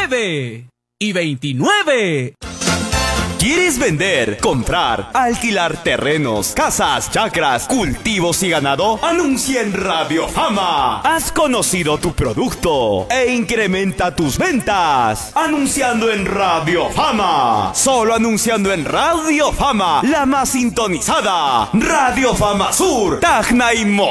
29 y 29. ¿Quieres vender, comprar, alquilar terrenos, casas, chacras, cultivos y ganado? Anuncia en Radio Fama. Has conocido tu producto e incrementa tus ventas. Anunciando en Radio Fama. Solo anunciando en Radio Fama, la más sintonizada. Radio Fama Sur, Tacna y